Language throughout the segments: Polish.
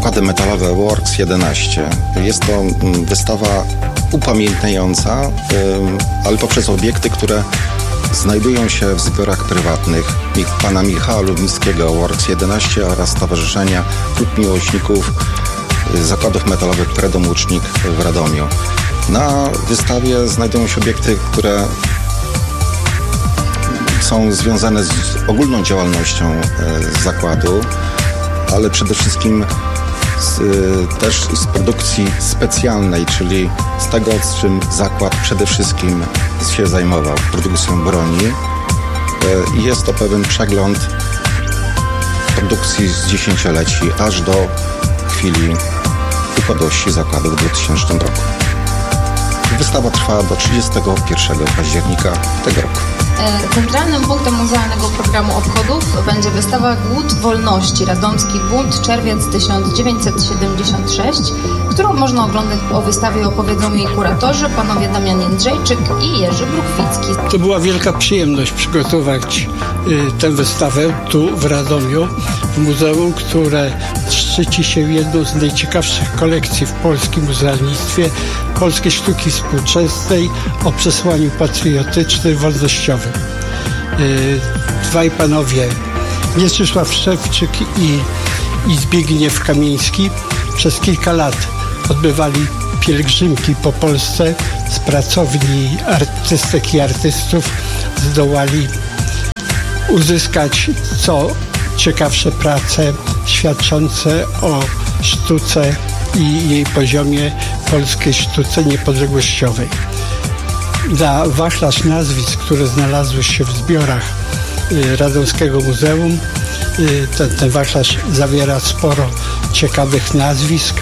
Zakłady Metalowe Works 11. Jest to wystawa upamiętniająca, ale poprzez obiekty, które znajdują się w zbiorach prywatnych pana Michała Lubińskiego Works 11 oraz Stowarzyszenia Klub Miłośników Zakładów Metalowych Predom Łucznik w Radomiu. Na wystawie znajdują się obiekty, które są związane z ogólną działalnością zakładu, ale przede wszystkim też z produkcji specjalnej, czyli z tego, z czym zakład przede wszystkim się zajmował, produkcją broni. I jest to pewien przegląd produkcji z dziesięcioleci aż do chwili upadłości zakładu w 2000 roku. Wystawa trwa do 31 października tego roku. Centralnym punktem muzealnego programu obchodów będzie wystawa Głód Wolności, Radomski Bunt, czerwiec 1976, którą można oglądać. O wystawie opowiedzą jej kuratorzy, panowie Damian Jędrzejczyk i Jerzy Bruchwicki. To była wielka przyjemność przygotować tę wystawę tu w Radomiu, w muzeum, które szczyci się jedną z najciekawszych kolekcji w polskim muzealnictwie polskiej sztuki współczesnej o przesłaniu patriotycznym, wolnościowym. Dwaj panowie, Mieczysław Szewczyk i Zbigniew Kamieński, przez kilka lat odbywali pielgrzymki po Polsce. Z pracowni artystek i artystów zdołali uzyskać co ciekawsze prace świadczące o sztuce i jej poziomie polskiej sztuce niepodległościowej. Na wachlarz nazwisk, które znalazły się w zbiorach Radomskiego Muzeum, ten wachlarz zawiera sporo ciekawych nazwisk,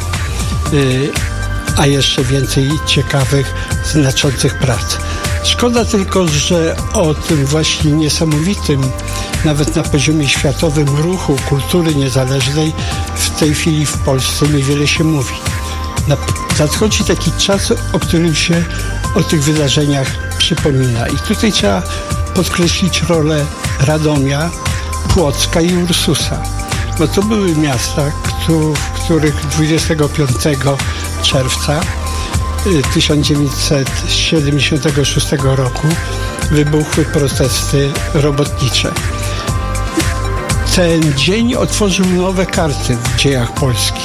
a jeszcze więcej ciekawych, znaczących prac. Szkoda tylko, że o tym właśnie niesamowitym, nawet na poziomie światowym, ruchu kultury niezależnej w tej chwili w Polsce niewiele się mówi. Nadchodzi taki czas, o którym się o tych wydarzeniach przypomina. I tutaj trzeba podkreślić rolę Radomia, Płocka i Ursusa. Bo to były miasta, w których 25 czerwca 1976 roku wybuchły protesty robotnicze. Ten dzień otworzył nowe karty w dziejach Polski.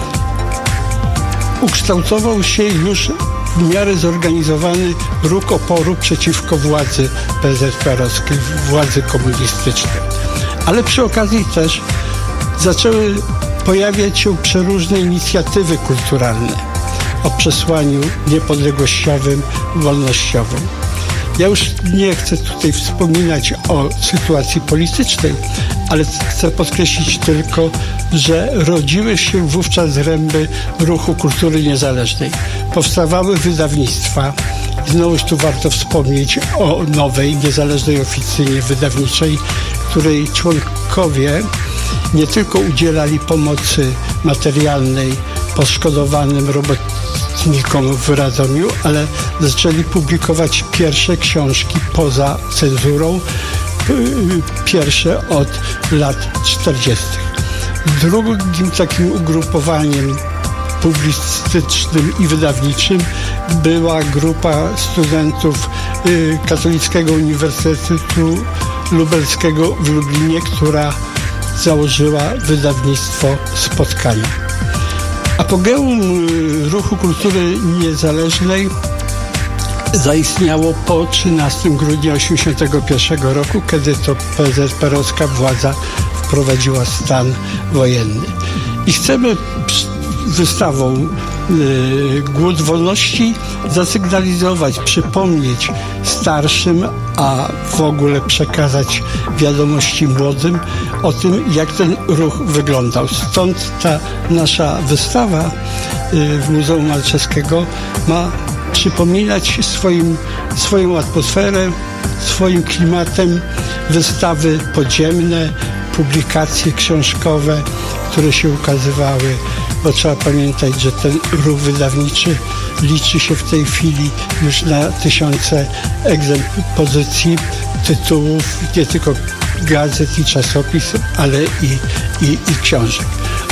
Ukształtował się już w miarę zorganizowany ruch oporu przeciwko władzy PZPR-owskiej, władzy komunistycznej. Ale przy okazji też zaczęły pojawiać się przeróżne inicjatywy kulturalne o przesłaniu niepodległościowym, wolnościowym. Ja już nie chcę tutaj wspominać o sytuacji politycznej, ale chcę podkreślić tylko, że rodziły się wówczas zręby ruchu kultury niezależnej. Powstawały wydawnictwa. I znowuż tu warto wspomnieć o nowej, niezależnej oficynie wydawniczej, której członkowie nie tylko udzielali pomocy materialnej poszkodowanym robotnikom w Radomiu, ale zaczęli publikować pierwsze książki poza cenzurą, pierwsze od lat 40. Drugim takim ugrupowaniem publicystycznym i wydawniczym była grupa studentów Katolickiego Uniwersytetu Lubelskiego w Lublinie, która założyła wydawnictwo Spotkania. Apogeum ruchu kultury niezależnej zaistniało po 13 grudnia 1981 roku, kiedy to PZPR-owska władza wprowadziła stan wojenny. I chcemy wystawą Głód Wolności zasygnalizować, przypomnieć starszym, a w ogóle przekazać wiadomości młodym o tym, jak ten ruch wyglądał. Stąd ta nasza wystawa w Muzeum Malczewskiego ma przypominać swoją atmosferę, swoim klimatem wystawy podziemne, publikacje książkowe, które się ukazywały, bo trzeba pamiętać, że ten ruch wydawniczy liczy się w tej chwili już na tysiące pozycji, tytułów, nie tylko gazet i czasopism, ale i książek.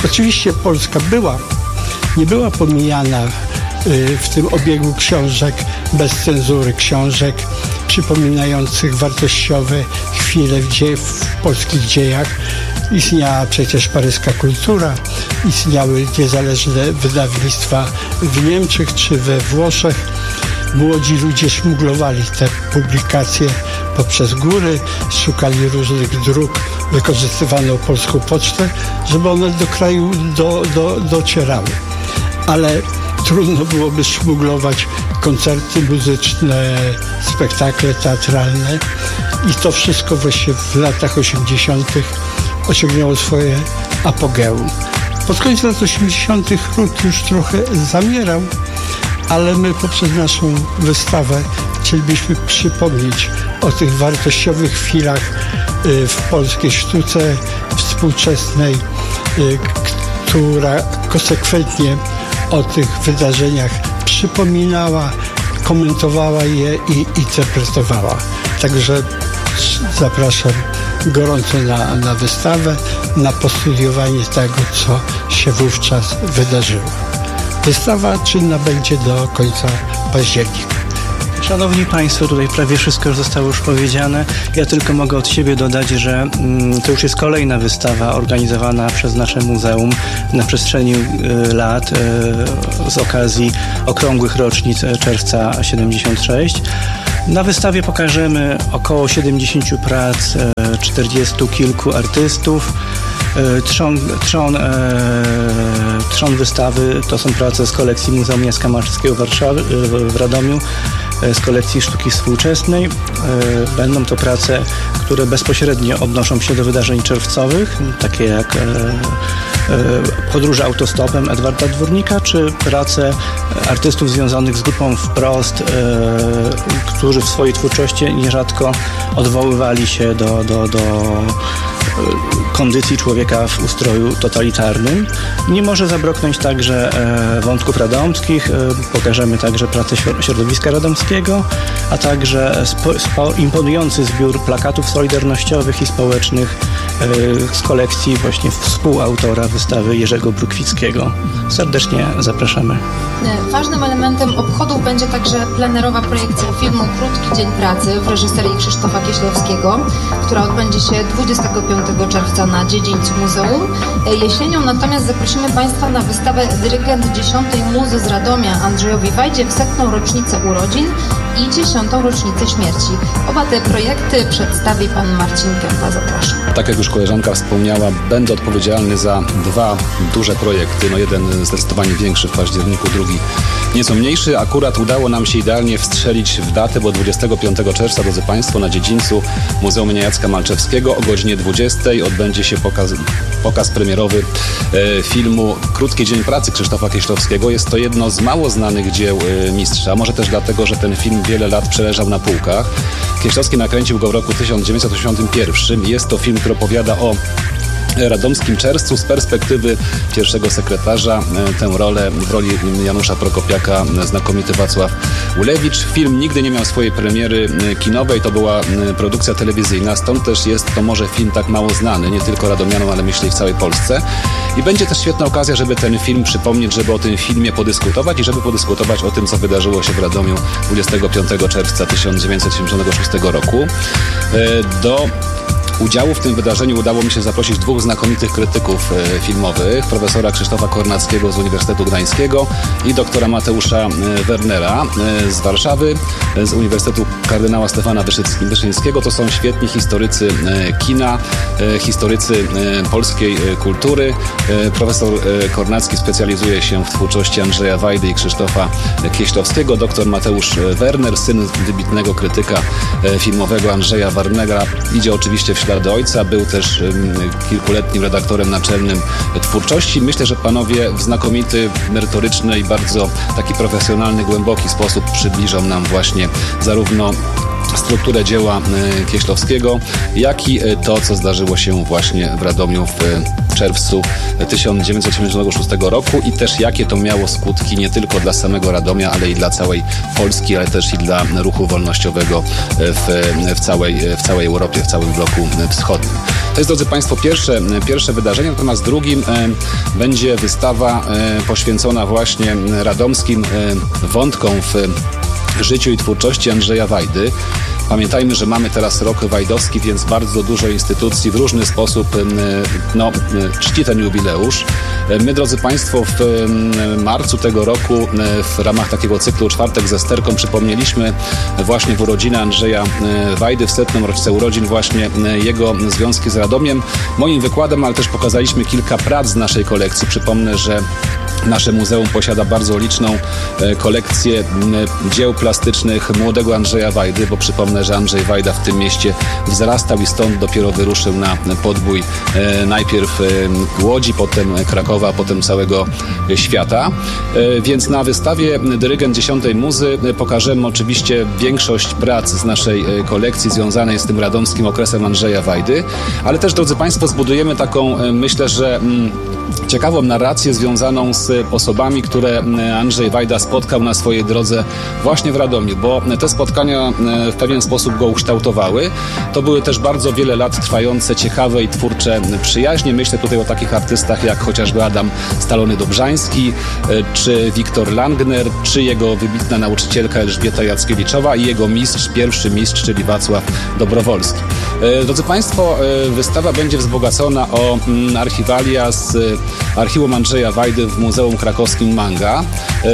Oczywiście Polska nie była pomijana w tym obiegu książek bez cenzury, książek przypominających wartościowe chwile w polskich dziejach. Istniała przecież paryska kultura, istniały niezależne wydawnictwa w Niemczech czy we Włoszech. Młodzi ludzie szmuglowali te publikacje poprzez góry, szukali różnych dróg, wykorzystywano polską pocztę, żeby one do kraju docierały. Ale trudno byłoby szmuglować koncerty muzyczne, spektakle teatralne i to wszystko właśnie w latach 80. osiągnęło swoje apogeum. Pod koniec lat 80. ród już trochę zamierał, ale my poprzez naszą wystawę chcielibyśmy przypomnieć o tych wartościowych chwilach w polskiej sztuce współczesnej, która konsekwentnie o tych wydarzeniach przypominała, komentowała je i interpretowała. Także zapraszam gorąco na wystawę, na postudiowanie tego, co się wówczas wydarzyło. Wystawa czynna będzie do końca października. Szanowni Państwo, tutaj prawie wszystko już zostało powiedziane. Ja tylko mogę od siebie dodać, że to już jest kolejna wystawa organizowana przez nasze muzeum na przestrzeni lat z okazji okrągłych rocznic czerwca 76. Na wystawie pokażemy około 70 prac 40 kilku artystów. Trzon wystawy to są prace z kolekcji Muzeum Jacka Malczewskiego w Radomiu, z kolekcji sztuki współczesnej. Będą to prace, które bezpośrednio odnoszą się do wydarzeń czerwcowych, takie jak Podróże autostopem Edwarda Dwórnika, czy prace artystów związanych z grupą Wprost, którzy w swojej twórczości nierzadko odwoływali się do kondycji człowieka w ustroju totalitarnym. Nie może zabraknąć także wątków radomskich. Pokażemy także pracę środowiska radomskiego, a także imponujący zbiór plakatów solidarnościowych i społecznych z kolekcji właśnie współautora wystawy Jerzego Brukwickiego. Serdecznie zapraszamy. Ważnym elementem obchodów będzie także plenerowa projekcja filmu Krótki Dzień Pracy w reżyserii Krzysztofa Kieślowskiego, która odbędzie się 25 czerwca na dziedzińcu muzeum. Jesienią natomiast zaprosimy Państwa na wystawę Dyrygent 10. Muzy z Radomia Andrzejowi Wajdzie w 100. rocznicę urodzin i 10. rocznicę śmierci. Oba te projekty przedstawi Pan Marcin Kępa. Zapraszam. Tak jak już koleżanka wspomniała, będę odpowiedzialny za dwa duże projekty. Jeden zdecydowanie większy w październiku, drugi nieco mniejszy. Akurat udało nam się idealnie wstrzelić w datę, bo 25 czerwca, drodzy Państwo, na dziedzińcu Muzeum im. Jacka Malczewskiego o godzinie 20 odbędzie się pokaz premierowy filmu Krótki Dzień Pracy Krzysztofa Kieślowskiego. Jest to jedno z mało znanych dzieł mistrza, może też dlatego, że ten film wiele lat przeleżał na półkach. Kieślowski nakręcił go w roku 1981. Jest to film, który opowiada o radomskim czerwcu z perspektywy pierwszego sekretarza. Tę rolę w roli Janusza Prokopiaka znakomity Wacław Ulewicz. Film nigdy nie miał swojej premiery kinowej, to była produkcja telewizyjna, stąd też jest to może film tak mało znany, nie tylko radomianom, ale myślę i w całej Polsce. I będzie też świetna okazja, żeby ten film przypomnieć, żeby o tym filmie podyskutować i żeby podyskutować o tym, co wydarzyło się w Radomiu 25 czerwca 1976 roku. Do udziału w tym wydarzeniu udało mi się zaprosić dwóch znakomitych krytyków filmowych, profesora Krzysztofa Kornackiego z Uniwersytetu Gdańskiego i doktora Mateusza Wernera z Warszawy, z Uniwersytetu Kardynała Stefana Wyszyńskiego. To są świetni historycy kina, historycy polskiej kultury. Profesor Kornacki specjalizuje się w twórczości Andrzeja Wajdy i Krzysztofa Kieślowskiego. Doktor Mateusz Werner, syn wybitnego krytyka filmowego Andrzeja Wernera, idzie oczywiście w ślady ojca, był też kilkuletnim redaktorem naczelnym twórczości. Myślę, że panowie w znakomity, merytoryczny i bardzo taki profesjonalny, głęboki sposób przybliżą nam właśnie zarówno strukturę dzieła Kieślowskiego, jak i to, co zdarzyło się właśnie w Radomiu w w czerwcu 1986 roku i też jakie to miało skutki nie tylko dla samego Radomia, ale i dla całej Polski, ale też i dla ruchu wolnościowego w całej Europie, w całym bloku wschodnim. To jest, drodzy Państwo, pierwsze wydarzenie, natomiast drugim będzie wystawa poświęcona właśnie radomskim wątkom w życiu i twórczości Andrzeja Wajdy. Pamiętajmy, że mamy teraz rok wajdowski, więc bardzo dużo instytucji w różny sposób czci ten jubileusz. My, drodzy Państwo, w marcu tego roku w ramach takiego cyklu Czwartek ze Sterką przypomnieliśmy właśnie w urodziny Andrzeja Wajdy, w 100. rocznicę urodzin właśnie jego związki z Radomiem. Moim wykładem, ale też pokazaliśmy kilka prac z naszej kolekcji. Przypomnę, że nasze muzeum posiada bardzo liczną kolekcję dzieł plastycznych młodego Andrzeja Wajdy, bo przypomnę, że Andrzej Wajda w tym mieście wzrastał i stąd dopiero wyruszył na podbój najpierw Łodzi, potem Krakowa, potem całego świata. Więc na wystawie Dyrygent 10. Muzy pokażemy oczywiście większość prac z naszej kolekcji związanej z tym radomskim okresem Andrzeja Wajdy, ale też, drodzy Państwo, zbudujemy taką, myślę, że ciekawą narrację związaną z osobami, które Andrzej Wajda spotkał na swojej drodze właśnie w Radomiu, bo te spotkania w pewien sposób go ukształtowały. To były też bardzo wiele lat trwające, ciekawe i twórcze przyjaźnie. Myślę tutaj o takich artystach jak chociażby Adam Stalony-Dobrzański, czy Wiktor Langner, czy jego wybitna nauczycielka Elżbieta Jackiewiczowa i jego mistrz, pierwszy mistrz, czyli Wacław Dobrowolski. Drodzy Państwo, wystawa będzie wzbogacona o archiwalia z archiwum Andrzeja Wajdy w Muzeum Krakowskim Manga.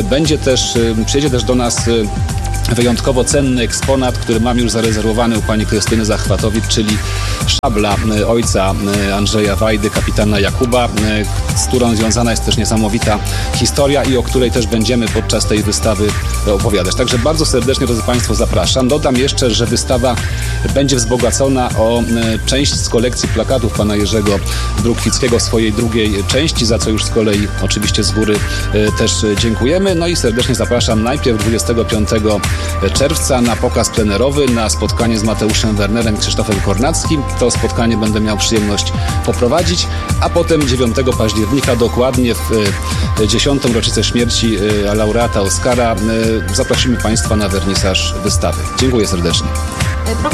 Przyjedzie też do nas wyjątkowo cenny eksponat, który mam już zarezerwowany u pani Krystyny Zachwatowicz, czyli szabla ojca Andrzeja Wajdy, kapitana Jakuba, z którą związana jest też niesamowita historia i o której też będziemy podczas tej wystawy opowiadać. Także bardzo serdecznie, drodzy Państwo, zapraszam. Dodam jeszcze, że wystawa będzie wzbogacona o część z kolekcji plakatów pana Jerzego Brukwickiego w swojej drugiej części, za co już z kolei oczywiście z góry też dziękujemy. No i serdecznie zapraszam najpierw 25 czerwca na pokaz plenerowy, na spotkanie z Mateuszem Wernerem i Krzysztofem Kornackim. To spotkanie będę miał przyjemność poprowadzić, a potem 9 października, dokładnie w 10. rocznicę śmierci laureata Oscara, zaprosimy Państwa na wernisaż wystawy. Dziękuję serdecznie.